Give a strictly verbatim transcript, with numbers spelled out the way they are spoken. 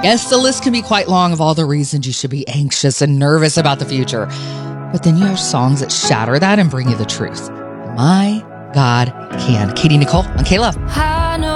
Yes, the list can be quite long of all the reasons you should be anxious and nervous about the future. But then you have songs that shatter that and bring you the truth. My God can. Katie Nicole on K-Love.